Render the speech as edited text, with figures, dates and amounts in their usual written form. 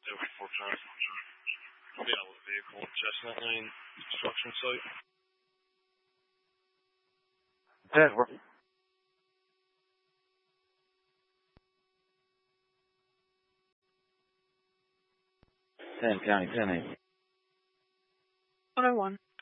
It'll be fortunate. Be out of the vehicle at Chestnut Lane construction site. Yeah, we're... County 10. 101.